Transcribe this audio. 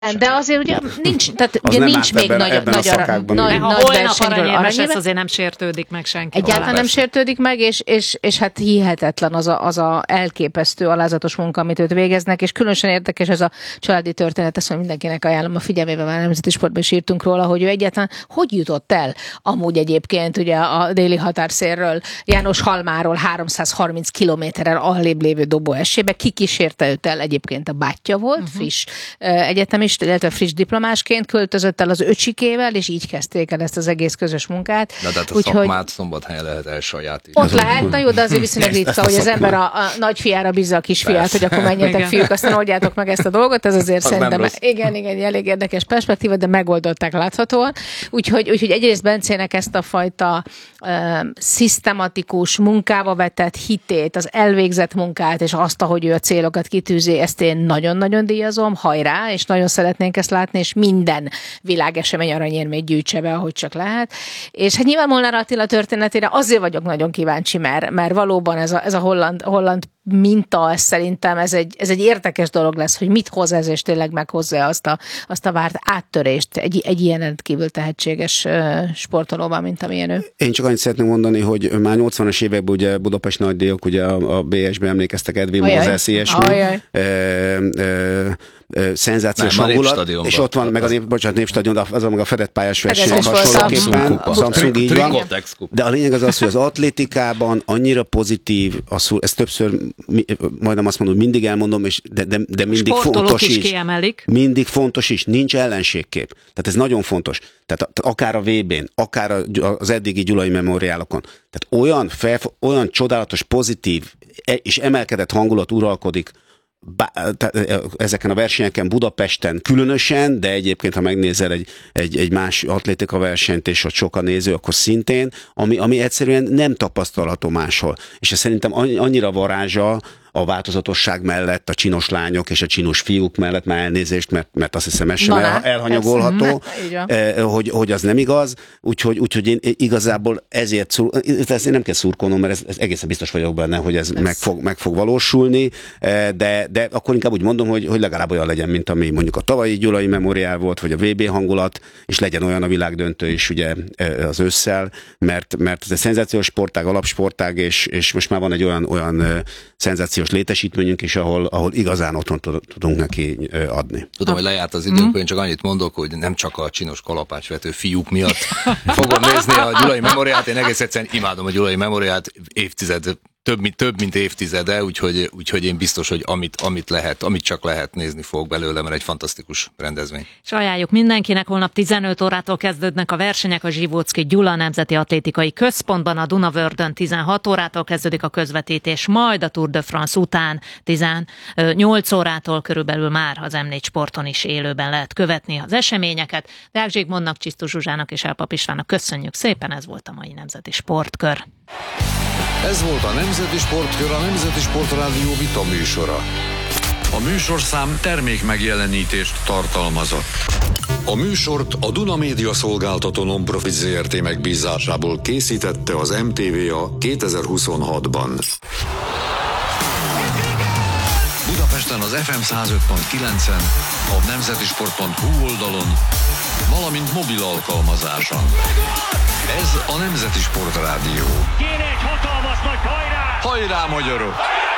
De azért ugye nincs, tehát ugye nincs még nagy holnap aranyérmes lesz, azért nem sértődik meg senki. Egyáltalán nem sértődik meg, és hát hihetetlen az a elképesztő alázatos munka, amit őt végeznek, és különösen érdekes ez a családi történet, ezt mindenkinek ajánlom a figyelmébe, már Nemzeti Sportban is írtunk róla, hogy ő egyáltalán hogy jutott el amúgy egyébként ugye a déli határszélről, János-Halmáról 330 kilométerrel arrébb lévő Dobóessébe, ki kísérte őt el, egyébként a bátyja volt, friss egyetemista, illetve friss diplomásként költözött el az öcsikével, és így kezdték el ezt az egész közös munkát. De tehát a szakmát Szombathelyen lehet elsajátítani. Ott lehet, na jó, de azért viszonylag ritka, hogy az ember a nagyfiára bízza a kisfiát, hogy akkor menjetek fiúk, aztán oldjátok meg ezt a dolgot, ez azért szerintem igen, elég érdekes perspektíva, de megoldották láthatóan. Úgyhogy egyrészt Bencének ezt a fajta szisztematikus munkába vetett hitét, az elvégzett munkát, és azt, ahogy ő a célokat kitűzi, ezt én nagyon-nagyon díjazom, hajrá, és nagyon szeretnénk ezt látni, és minden világesemény aranyérmét gyűjtse be, ahogy csak lehet. És hát nyilván Molnár Attila történetére azért vagyok nagyon kíváncsi, mert valóban ez a holland minta, szerintem ez egy érdekes dolog lesz, hogy mit hoz ez, és tényleg meghozza azt a várt áttörést egy ilyen rendkívül tehetséges sportolóban, mint amilyen ő. Én csak annyit szeretném mondani, hogy már 80-as években ugye Budapest nagydíjak, ugye a BS-ben emlékeztek Edwin Moses ilyesmi. Szenzációs hangulat, és ott van meg a Népstadion, az meg a fedett pályás verseny hasonlóképpen, Samsung, így van. De a lényeg az, hogy az atlétikában annyira pozitív, ez többször, majdnem azt mondom, mindig elmondom, de mindig fontos is. Kiemelik. Mindig fontos is, nincs ellenségkép. Tehát ez nagyon fontos. Tehát akár a VB-n, akár az eddigi Gyulai memoriálokon. Tehát olyan csodálatos, pozitív és emelkedett hangulat uralkodik ezeken a versenyeken Budapesten különösen, de egyébként, ha megnézel egy más atlétika versenyt, és ott sok a néző, akkor szintén, ami egyszerűen nem tapasztalható máshol. És ez szerintem annyira varázsa a változatosság mellett, a csinos lányok és a csinos fiúk mellett, már elnézést, mert azt hiszem ez sem elhanyagolható, hogy az nem igaz, úgyhogy én igazából ezért nem kell szurkolnom, mert ez egészen biztos vagyok benne, hogy ez meg fog valósulni, de akkor inkább úgy mondom, hogy legalább olyan legyen, mint ami mondjuk a tavalyi Gyulai memoriál volt, vagy a VB hangulat, és legyen olyan a világdöntő is ugye az ősszel, mert ez egy szenzációs sportág, alapsportág, és most már van egy olyan szenzációs létesítményünk is, ahol igazán otthon tudunk neki adni. Tudom, hogy lejárt az időnk, én csak annyit mondok, hogy nem csak a csinos kalapácsvető fiúk miatt fogom nézni a Gyulai memoriát, én egész egyszerűen imádom a Gyulai memoriát, több mint évtizede, úgyhogy én biztos, hogy amit csak lehet nézni fog belőle, mert egy fantasztikus rendezvény. És ajánljuk mindenkinek, holnap 15 órától kezdődnek a versenyek a Zsivóczky Gyula Nemzeti Atlétikai Központban, a Dunavördön 16 órától kezdődik a közvetítés, majd a Tour de France után 18 órától körülbelül már az M4 Sporton is élőben lehet követni az eseményeket. Deák Zsigmondnak, Csisztus Zsuzsának és Elpap Istvánnak köszönjük szépen, ez volt a mai Nemzeti Sportkör. Ez volt a Nemzeti Sportkör, a Nemzeti Sportrádió vita műsora. A műsorszám termékmegjelenítést tartalmazott. A műsort a Duna Média Szolgáltató Non-Profit Zrt. Megbízásából készítette az MTVA 2026-ban. Budapesten az FM 105.9-en, a nemzetisport.hu oldalon, valamint mobil alkalmazáson. Ez a Nemzeti Sportrádió. Kéne egy hatalmas nagy hajrá! Hajrá, magyarok!